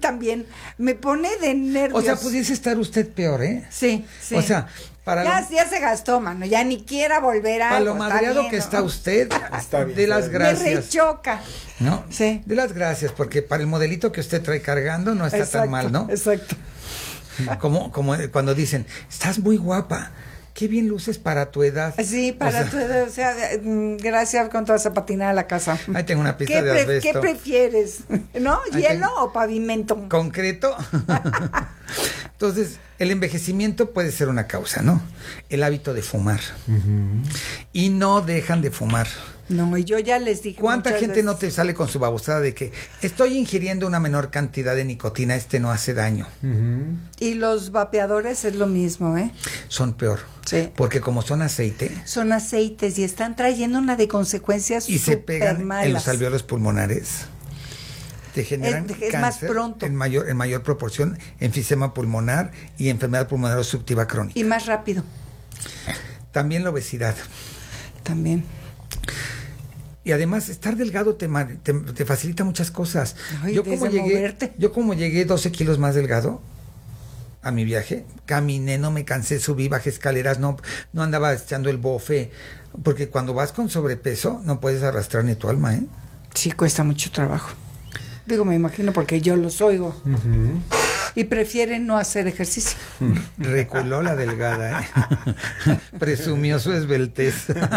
también me pone de nervios. O sea, pudiese estar usted peor, ¿eh? Sí, sí. O sea, ya se gastó, mano, ya ni quiera volver a... Para lo madreado que está usted, Está bien, de las gracias. Me rechoca. ¿No? Sí. De las gracias, porque para el modelito que usted trae cargando no está tan mal, ¿no? Exacto. Como cuando dicen, estás muy guapa, qué bien luces para tu edad. Sí, para tu edad, o sea, gracias con toda esa patinada a la casa. Ahí tengo una pista de asbesto. ¿Qué prefieres? ¿No? Ahí ¿Hielo o pavimento? ¿Concreto? Entonces, el envejecimiento puede ser una causa, ¿no? El hábito de fumar. Y no dejan de fumar. No, y yo ya les dije. ¿Cuánta gente veces. no te sale con su babosada de que estoy ingiriendo una menor cantidad de nicotina, no hace daño? Y los vapeadores es lo mismo, ¿eh? Son peor. Sí. Porque como son aceite. Son aceites y están trayendo una de consecuencias Y se pegan malas. en los alvéolos pulmonares. Te generan es cáncer más pronto. en mayor proporción, enfisema pulmonar y enfermedad pulmonar obstructiva crónica. Y más rápido. También la obesidad. También. Y además, estar delgado te facilita muchas cosas. Ay, yo como llegué 12 kilos más delgado a mi viaje, caminé, no me cansé, subí, bajé escaleras, no andaba echando el bofe, porque cuando vas con sobrepeso no puedes arrastrar ni tu alma, ¿eh? Sí, cuesta mucho trabajo. Digo, me imagino porque yo los oigo. Y prefieren no hacer ejercicio. Reculó la delgada, ¿eh? Presumió su esbeltez.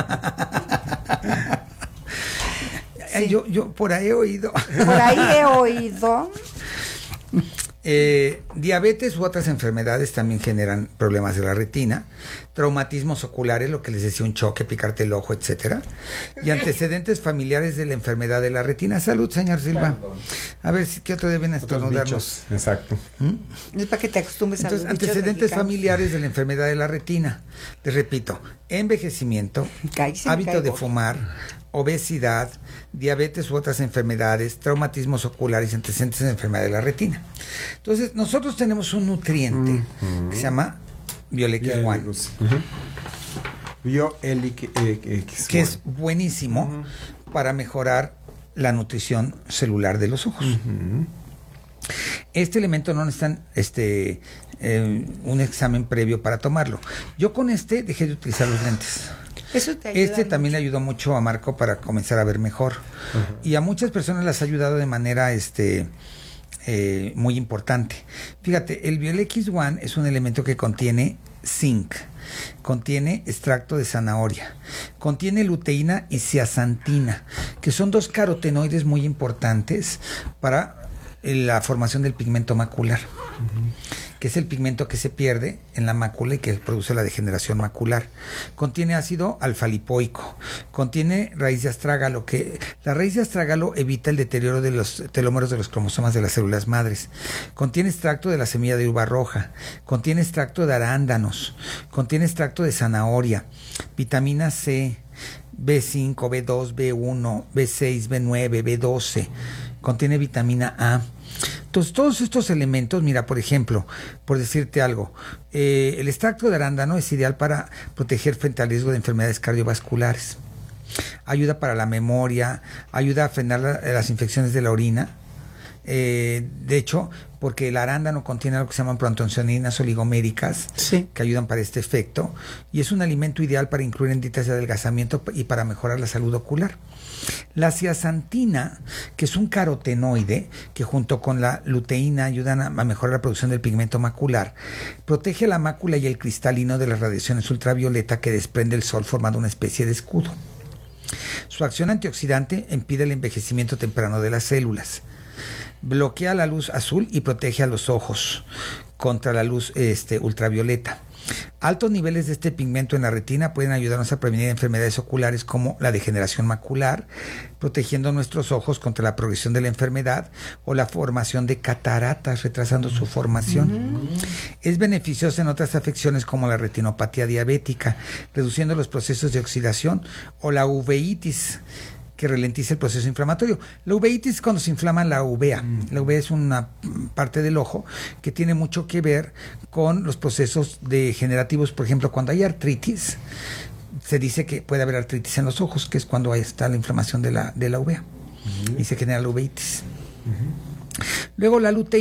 Sí. Yo por ahí he oído. Diabetes u otras enfermedades también generan problemas de la retina, traumatismos oculares, lo que les decía, un choque, picarte el ojo, etcétera, y antecedentes familiares de la enfermedad de la retina. Salud, señor Silva. A ver, ¿qué otro deben estornudarnos? Exacto. Es para que te acostumbres a los bichos antecedentes mexicanos. Familiares de la enfermedad de la retina. Les repito, envejecimiento, hábito de fumar, obesidad, diabetes u otras enfermedades, traumatismos oculares y antecedentes de enfermedad de la retina. Entonces, nosotros tenemos un nutriente que se llama BioLX1. BioLX1. Que es buenísimo para mejorar la nutrición celular de los ojos. Este elemento no necesitan un examen previo para tomarlo. Yo con dejé de utilizar los lentes. Eso te ayuda También le ayudó mucho a Marco para comenzar a ver mejor. Y a muchas personas les ha ayudado de manera muy importante. Fíjate, el BioLX1 es un elemento que contiene zinc, contiene extracto de zanahoria, contiene luteína y zeaxantina, que son dos carotenoides muy importantes para la formación del pigmento macular, que es el pigmento que se pierde en la mácula y que produce la degeneración macular. Contiene ácido alfa-lipoico, contiene raíz de astrágalo, que la raíz de astrágalo evita el deterioro de los telómeros de los cromosomas de las células madres. Contiene extracto de la semilla de uva roja, contiene extracto de arándanos, contiene extracto de zanahoria, vitamina C, B5, B2, B1, B6, B9, B12, contiene vitamina A. Entonces, todos estos elementos, mira, por ejemplo, por decirte algo, el extracto de arándano es ideal para proteger frente al riesgo de enfermedades cardiovasculares. Ayuda para la memoria, ayuda a frenar las infecciones de la orina. De hecho, porque el arándano contiene algo que se llaman proanthocyanininas oligoméricas, que ayudan para este efecto, y es un alimento ideal para incluir en dietas de adelgazamiento y para mejorar la salud ocular. La zeaxantina, que es un carotenoide que junto con la luteína ayudan a mejorar la producción del pigmento macular, protege la mácula y el cristalino de las radiaciones ultravioleta que desprende el sol, formando una especie de escudo. Su acción antioxidante impide el envejecimiento temprano de las células. Bloquea la luz azul y protege a los ojos contra la luz ultravioleta. Altos niveles de este pigmento en la retina pueden ayudarnos a prevenir enfermedades oculares como la degeneración macular, protegiendo nuestros ojos contra la progresión de la enfermedad o la formación de cataratas, retrasando su formación. Es beneficioso en otras afecciones como la retinopatía diabética, reduciendo los procesos de oxidación, o la uveitis, que ralentiza el proceso inflamatorio. La uveitis es cuando se inflama la uvea. La uvea es una parte del ojo que tiene mucho que ver con los procesos degenerativos. Por ejemplo, cuando hay artritis, se dice que puede haber artritis en los ojos, que es cuando ahí está la inflamación de la uvea. Y se genera la uveitis. Luego la luteína